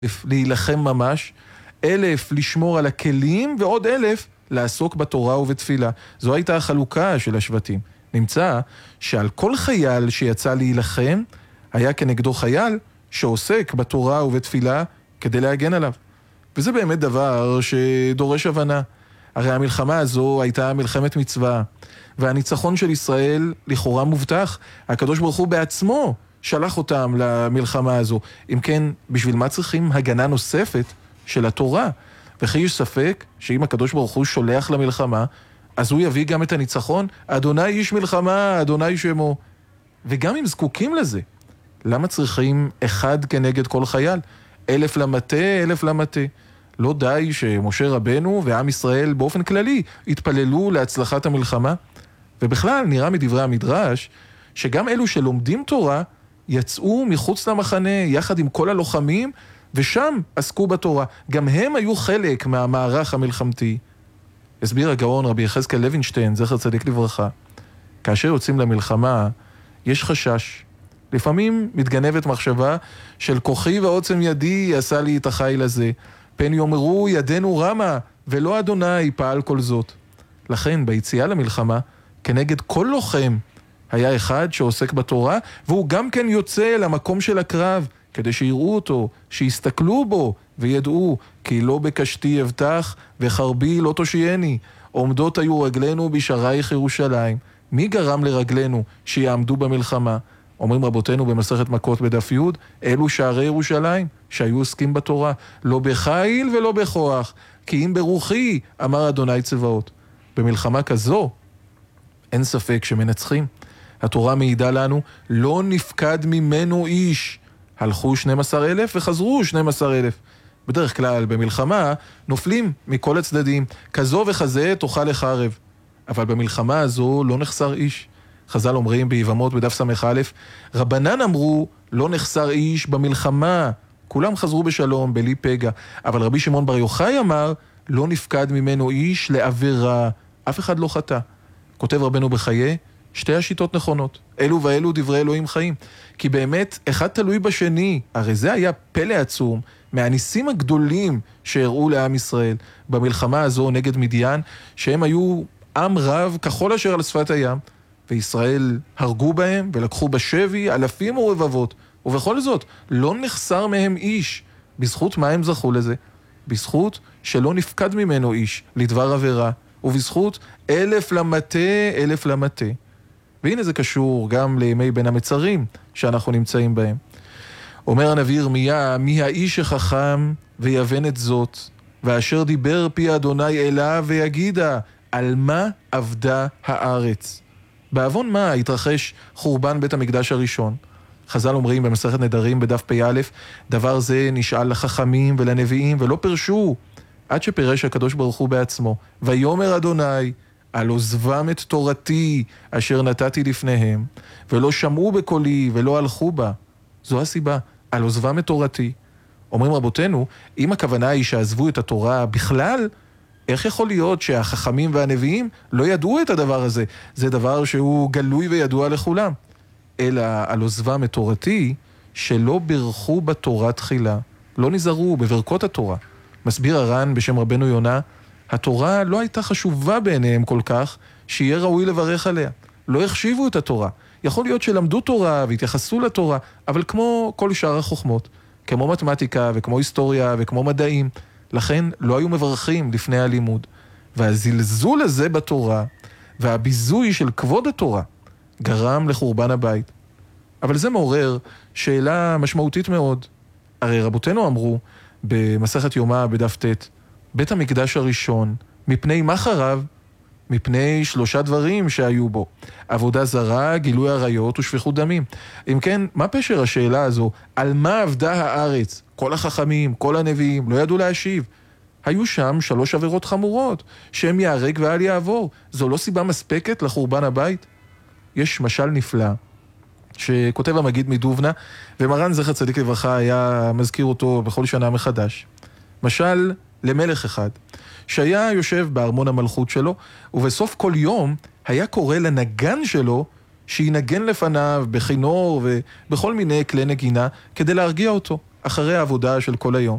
להילחם ממש, 1,000 לשמור על הכלים, ועוד 1,000 לעסוק בתורה ובתפילה. זו הייתה החלוקה של השבטים. נמצא שעל כל חייל שיצא להילחם, היה כנגדו חייל שעוסק בתורה ובתפילה כדי להגן עליו. וזה באמת דבר שדורש הבנה. הרי המלחמה הזו הייתה מלחמת מצווה, והניצחון של ישראל לכאורה מובטח. הקדוש ברוך הוא בעצמו שלח אותם למלחמה הזו. אם כן, בשביל מה צריכים הגנה נוספת של התורה? וכי יש ספק שאם הקדוש ברוך הוא שולח למלחמה, אז הוא יביא גם את הניצחון? אדוני איש מלחמה, אדוני שמו. וגם אם זקוקים לזה, למה צריכים אחד כנגד כל חייל? 1,000 למטה, 1,000 למטה. לא די שמשה רבנו ועם ישראל באופן כללי התפללו להצלחת המלחמה? ובכלל נראה מדברי המדרש שגם אלו שלומדים תורה יצאו מחוץ למחנה יחד עם כל הלוחמים, ושם עסקו בתורה. גם הם היו חלק מהמערך המלחמתי. הסביר הגאון רבי יחזקאל לוינשטיין, זכר צדיק לברכה, כאשר יוצאים למלחמה יש חשש. לפעמים מתגנבת מחשבה של כוחי ועוצם ידי עשה לי את החיל הזה. פן יאמרו ידנו רמה, ולא אדוני פעל כל זאת. לכן ביציאה למלחמה, כנגד כל לוחם, היה אחד שעוסק בתורה, והוא גם כן יוצא למקום של הקרב, כדי שיראו אותו, שיסתכלו בו, וידעו, כי לא בקשתי אבטח, וחרבי לא תושייני. עומדות היו רגלינו בשערייך ירושלים. מי גרם לרגלינו שיעמדו במלחמה? אומרים רבותינו במסכת מכות בדף י', אלו שערי ירושלים, שהיו עוסקים בתורה, לא בחיל ולא בכוח, כי אם ברוחי, אמר אדוני צבאות. במלחמה כזו, אין ספק שמנצחים. התורה מעידה לנו, לא נפקד ממנו איש. הלכו 12,000 וחזרו 12,000. בדרך כלל במלחמה נופלים מכל הצדדים, כזו וכזה תאכל לחרב. אבל במלחמה הזו לא נחסר איש. חז"ל אומרים ביבמות בדף ס"א, רבנן אמרו לא נחסר איש במלחמה, כולם חזרו בשלום בלי פגע. אבל רבי שמעון בר יוחאי אמר לא נפקד ממנו איש לעבירה, אף אחד לא חטא. כותב רבנו בחיי, שתי השיטות נכונות, אלו ואלו דברי אלוהים חיים, כי באמת אחד תלוי בשני. הרי זה היה פלא עצום מהניסים הגדולים שהראו לעם ישראל במלחמה הזו נגד מדיין, שהם היו עם רב ככל אשר על שפת הים, וישראל הרגו בהם ולקחו בשבי אלפים ורבבות, ובכל זאת לא נחסר מהם איש. בזכות מה הם זכו לזה? בזכות שלא נפקד ממנו איש לדבר עבירה, ובזכות 1,000 למטה, 1,000 למטה. והנה זה קשור גם לימי בין המצרים שאנחנו נמצאים בהם. אומר הנביא ירמיה, מי האיש החכם ויבן את זאת, ואשר דיבר פי אדוני אליו ויגידה, על מה עבדה הארץ? בעוון מה התרחש חורבן בית המקדש הראשון? חז"ל אומרים במסכת נדרים בדף פ"א, דבר זה נשאל לחכמים ולנביאים ולא פרשו, עד שפירש הקדוש ברוך הוא בעצמו. ויאמר אדוני, על עוזבם את תורתי אשר נתתי לפניהם, ולא שמעו בקולי ולא הלכו בה. זו הסיבה, על עוזבם את תורתי. אומרים רבותינו, אם הכוונה היא שעזבו את התורה בכלל, איך יכול להיות שהחכמים והנביאים לא ידעו את הדבר הזה? זה דבר שהוא גלוי וידוע לכולם. אלא על עוזבם את תורתי, שלא ברכו בתורה תחילה, לא נזהרו בברכות התורה. מסביר הר"ן בשם רבנו יונה, התורה לא הייתה חשובה בעיניהם כל כך, שיהיה ראוי לברך עליה. לא החשיבו את התורה. יכול להיות שלמדו תורה והתייחסו לתורה, אבל כמו כל שאר החוכמות, כמו מתמטיקה וכמו היסטוריה וכמו מדעים, לכן לא היו מברכים לפני הלימוד. והזלזול הזה בתורה והביזוי של כבוד התורה גרם לחורבן הבית. אבל זה מעורר שאלה משמעותית מאוד. הרי רבותינו אמרו במסכת יומא בדף ט', בית המקדש הראשון, מפני מה חרב? מפני 3 דברים שהיו בו: עבודה זרה, גילוי עריות ושפיכות דמים. אם כן, מה פשר השאלה הזו? על מה עבדה הארץ? כל החכמים, כל הנביאים לא ידעו להשיב. היו שם 3 עבירות חמורות, שם יהרג ואל יעבור. זו לא סיבה מספקת לחורבן הבית? יש משל נפלא שכותב המגיד מדובנה, ומרן זכר צדיק לברכה היה מזכיר אותו בכל שנה מחדש. משל למלך אחד שהיה יושב בארמון המלכות שלו, ובסוף כל יום היה קורא לנגן שלו שינגן לפניו בכינור ובכל מיני כלי נגינה כדי להרגיע אותו. אחרי העבודה של כל היום.